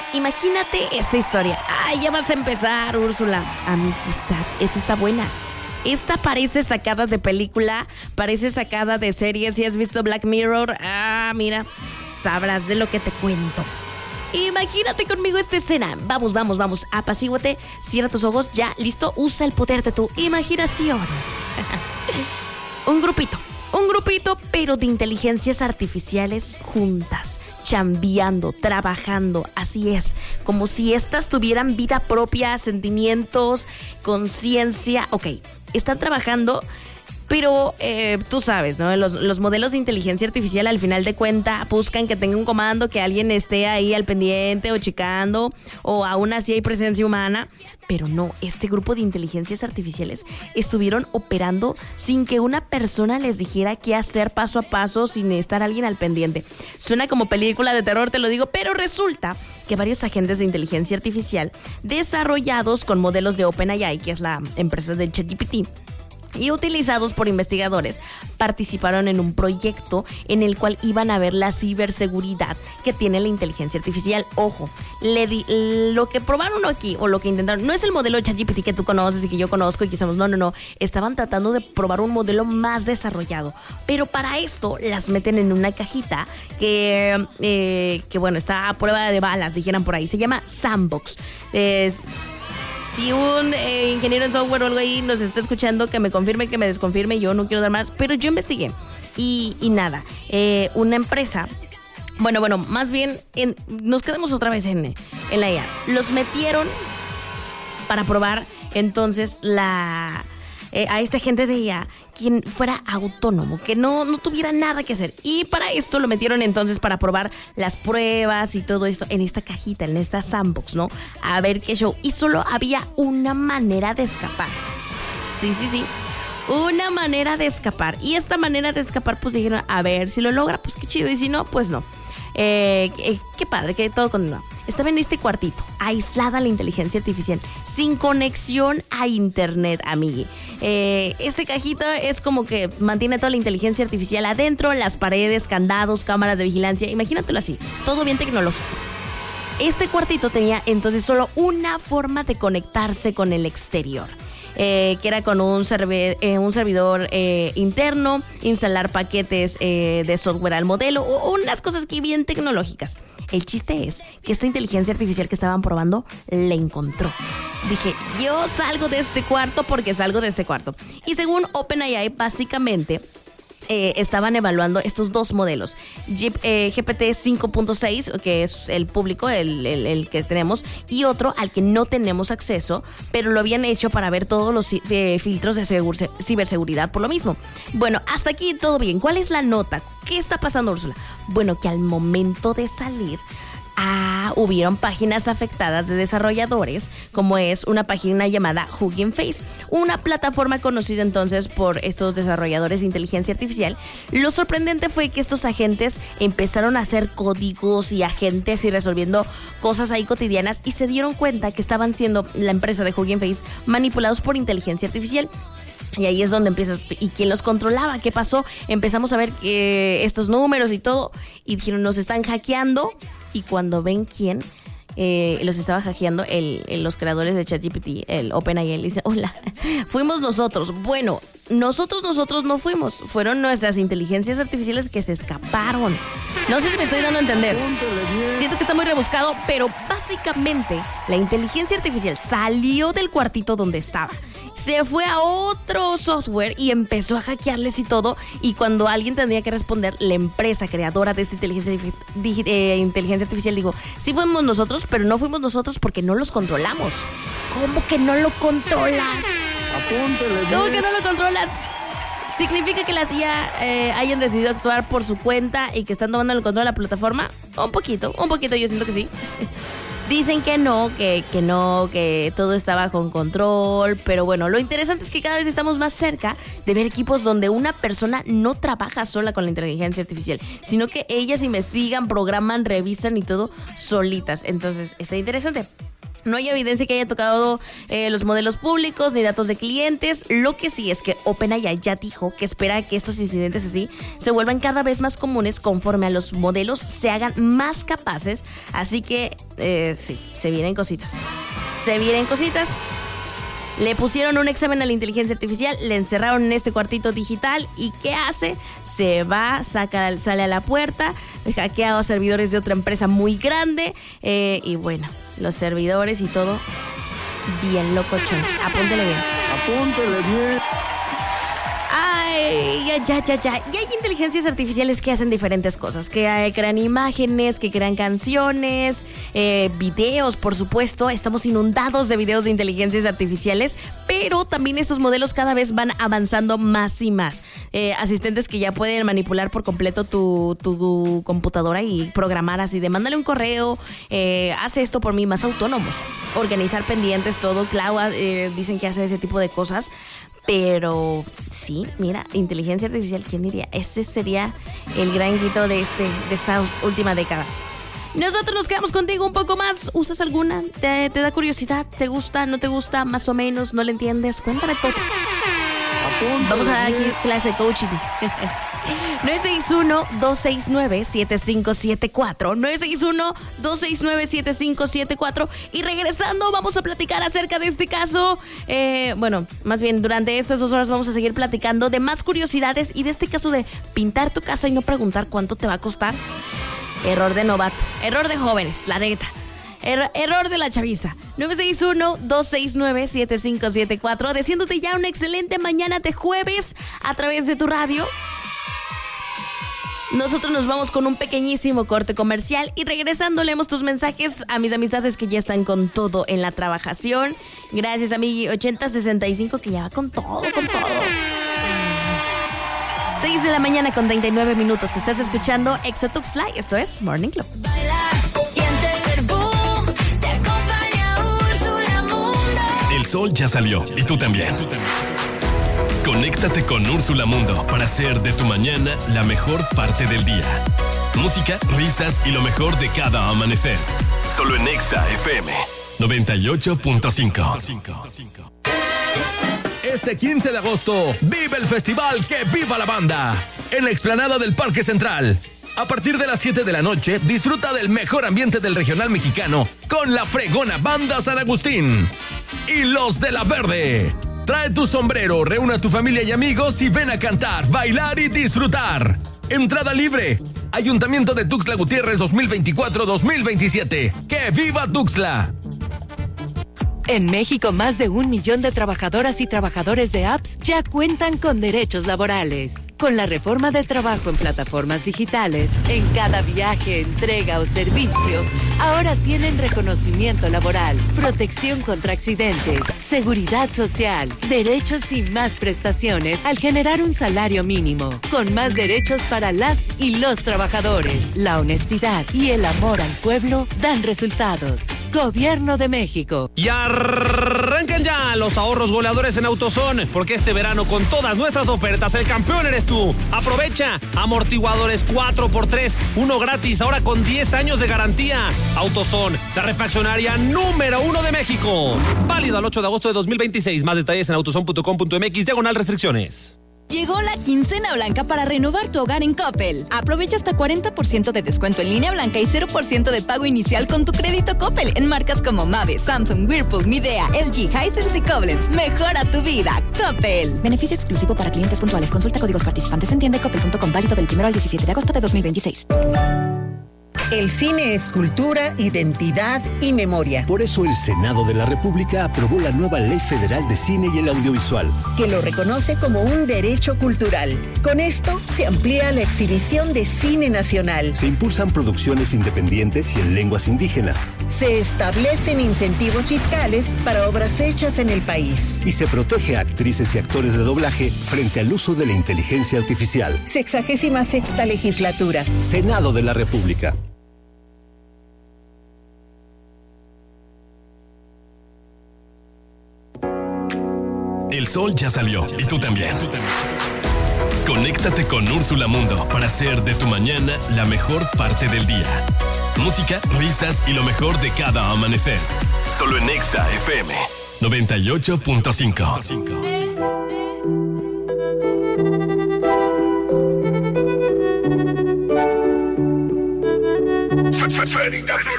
Imagínate esta historia. Ay, ya vas a empezar, Úrsula. Amistad, esta está buena. Esta parece sacada de película, parece sacada de serie. Si has visto Black Mirror, mira, sabrás de lo que te cuento. Imagínate conmigo esta escena. Vamos, apacíguate, cierra tus ojos, ya, listo, usa el poder de tu imaginación. Un grupito, pero de inteligencias artificiales juntas, chambeando, trabajando, así es, como si estas tuvieran vida propia, sentimientos, conciencia. Ok, están trabajando, pero tú sabes, ¿no? Los modelos de inteligencia artificial al final de cuentas buscan que tenga un comando, que alguien esté ahí al pendiente o checando, o aún así hay presencia humana. Pero no, este grupo de inteligencias artificiales estuvieron operando sin que una persona les dijera qué hacer paso a paso, sin estar alguien al pendiente. Suena como película de terror, te lo digo, pero resulta que varios agentes de inteligencia artificial desarrollados con modelos de OpenAI, que es la empresa de ChatGPT, y utilizados por investigadores, participaron en un proyecto en el cual iban a ver la ciberseguridad que tiene la inteligencia artificial. Ojo, lo que probaron aquí, o lo que intentaron, no es el modelo ChatGPT que tú conoces y que yo conozco y que somos, no. Estaban tratando de probar un modelo más desarrollado. Pero para esto las meten en una cajita que bueno, está a prueba de balas, dijeran por ahí. Se llama Sandbox. Si un ingeniero en software o algo ahí nos está escuchando, que me confirme, que me desconfirme, yo no quiero dar más, pero yo investigué y nada, una empresa, bueno, más bien nos quedamos otra vez en la IA. Los metieron para probar entonces a esta gente de IA, quien fuera autónomo, que no tuviera nada que hacer. Y para esto lo metieron entonces para probar las pruebas y todo esto en esta cajita, en esta sandbox, ¿no? A ver qué show. Y solo había una manera de escapar. Sí. Una manera de escapar. Y esta manera de escapar, pues dijeron, a ver, si lo logra, pues qué chido. Y si no, pues no. Qué padre, que todo continúa. Estaba en este cuartito, aislada la inteligencia artificial, sin conexión a internet, amigui. Este cajito es como que mantiene toda la inteligencia artificial adentro, las paredes, candados, cámaras de vigilancia. Imagínatelo así, todo bien tecnológico. Este cuartito tenía entonces solo una forma de conectarse con el exterior. Que era con un servidor interno, instalar paquetes de software al modelo, o unas cosas que bien tecnológicas. El chiste es que esta inteligencia artificial que estaban probando la encontró. Dije, yo salgo de este cuarto porque salgo de este cuarto. Y según OpenAI, básicamente estaban evaluando estos dos modelos, GPT 5.6, que es el público, el que tenemos, y otro al que no tenemos acceso, pero lo habían hecho para ver todos los filtros de ciberseguridad por lo mismo. Bueno, hasta aquí todo bien. ¿Cuál es la nota? ¿Qué está pasando, Úrsula? Bueno, que al momento de salir, hubieron páginas afectadas de desarrolladores, como es una página llamada Hugging Face, una plataforma conocida entonces por estos desarrolladores de inteligencia artificial. Lo sorprendente fue que estos agentes empezaron a hacer códigos y agentes y resolviendo cosas ahí cotidianas, y se dieron cuenta que estaban siendo, la empresa de Hugging Face, manipulados por inteligencia artificial. Y ahí es donde empiezas. ¿Y quién los controlaba? ¿Qué pasó? Empezamos a ver estos números y todo, y dijeron, nos están hackeando. Y cuando ven quién los estaba hackeando, los creadores de ChatGPT, el OpenAI, le dice, hola, fuimos nosotros. Bueno, nosotros no fuimos, fueron nuestras inteligencias artificiales que se escaparon. No sé si me estoy dando a entender. Siento que está muy rebuscado, pero básicamente la inteligencia artificial salió del cuartito donde estaba, se fue a otro software y empezó a hackearles y todo. Y cuando alguien tendría que responder, la empresa creadora de esta inteligencia artificial dijo, sí fuimos nosotros, pero no fuimos nosotros porque no los controlamos. ¿Cómo que no lo controlas? ¿Cómo que no lo controlas? ¿Significa que las IA hayan decidido actuar por su cuenta y que están tomando el control de la plataforma? Un poquito, yo siento que sí. Dicen que no, que todo está bajo control, pero bueno, lo interesante es que cada vez estamos más cerca de ver equipos donde una persona no trabaja sola con la inteligencia artificial, sino que ellas investigan, programan, revisan y todo solitas. Entonces, está interesante. No hay evidencia que haya tocado los modelos públicos ni datos de clientes. Lo que sí es que OpenAI ya dijo que espera que estos incidentes así se vuelvan cada vez más comunes conforme a los modelos se hagan más capaces. Así que sí, se vienen cositas. Le pusieron un examen a la inteligencia artificial, le encerraron en este cuartito digital y ¿qué hace? Se va, sale a la puerta, hackea a servidores de otra empresa muy grande y bueno, los servidores y todo bien locochón. Apúntele bien. Ay, ya. Y hay inteligencias artificiales que hacen diferentes cosas, que crean imágenes, que crean canciones, videos, por supuesto. Estamos inundados de videos de inteligencias artificiales, pero también estos modelos cada vez van avanzando más y más. Asistentes que ya pueden manipular por completo tu computadora y programar así de mándale un correo, haz esto por mí, más autónomos. Organizar pendientes, todo. Cloud dicen que hace ese tipo de cosas. Pero sí, mira, inteligencia artificial, ¿quién diría? Ese sería el gran hito de esta última década. Nosotros nos quedamos contigo un poco más. ¿Usas alguna? ¿Te da curiosidad? ¿Te gusta? ¿No te gusta? ¿Más o menos? ¿No le entiendes? Cuéntame todo. Vamos a dar aquí clase de coaching. 961-269-7574. 961-269-7574. Y regresando vamos a platicar acerca de este caso. Bueno, más bien durante estas 2 horas vamos a seguir platicando de más curiosidades y de este caso de pintar tu casa y no preguntar cuánto te va a costar. Error de novato, error de jóvenes, la neta. Error de la chaviza. 961-269-7574. Deseándote ya una excelente mañana de jueves a través de tu radio. Nosotros nos vamos con un pequeñísimo corte comercial y regresando leemos tus mensajes a mis amistades que ya están con todo en la trabajación. Gracias, amigui 8065 que ya va con todo. 6 de la mañana con 39 minutos. Estás escuchando Exa Tuxtla. Esto es Morning Club. El sol ya salió y tú también. Conéctate con Úrsula Mundo para hacer de tu mañana la mejor parte del día. Música, risas y lo mejor de cada amanecer. Solo en Exa FM 98.5. Este 15 de agosto, vive el festival Que Viva la Banda en la explanada del Parque Central. A partir de las 7 de la noche, disfruta del mejor ambiente del regional mexicano con la fregona Banda San Agustín y Los de la Verde. Trae tu sombrero, reúne a tu familia y amigos y ven a cantar, bailar y disfrutar. Entrada libre. Ayuntamiento de Tuxtla Gutiérrez 2024-2027. ¡Que viva Tuxtla! En México, más de 1 millón de trabajadoras y trabajadores de apps ya cuentan con derechos laborales. Con la reforma del trabajo en plataformas digitales, en cada viaje, entrega o servicio, ahora tienen reconocimiento laboral, protección contra accidentes, seguridad social, derechos y más prestaciones al generar un salario mínimo, con más derechos para las y los trabajadores. La honestidad y el amor al pueblo dan resultados. Gobierno de México. Y arranquen ya los ahorros goleadores en AutoZone, porque este verano con todas nuestras ofertas el campeón eres tú. Aprovecha amortiguadores 4x3, 1 gratis, ahora con 10 años de garantía. AutoZone, la refaccionaria número 1 de México. Válido al 8 de agosto de 2026. Más detalles en autozone.com.mx/restricciones. Llegó la quincena blanca para renovar tu hogar en Coppel. Aprovecha hasta 40% de descuento en línea blanca y 0% de pago inicial con tu crédito Coppel en marcas como Mave, Samsung, Whirlpool, Midea, LG, Hisense y Koblenz. Mejora tu vida, Coppel. Beneficio exclusivo para clientes puntuales. Consulta códigos participantes en tienda.coppel.com, válido del 1 al 17 de agosto de 2026. El cine es cultura, identidad y memoria. Por eso el Senado de la República aprobó la nueva Ley Federal de Cine y el Audiovisual, que lo reconoce como un derecho cultural. Con esto se amplía la exhibición de cine nacional. Se impulsan producciones independientes y en lenguas indígenas. Se establecen incentivos fiscales para obras hechas en el país. Y se protege a actrices y actores de doblaje frente al uso de la inteligencia artificial. 66ª legislatura. Senado de la República. El sol ya salió y tú también. Conéctate con Úrsula Mundo para hacer de tu mañana la mejor parte del día. Música, risas y lo mejor de cada amanecer. Solo en Exa FM 98.5. Freddy W.